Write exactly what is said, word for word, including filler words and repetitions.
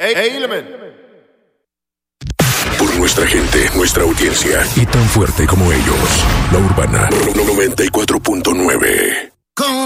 Element. Por nuestra gente, nuestra audiencia y tan fuerte como ellos. La Urbana noventa y cuatro punto nueve.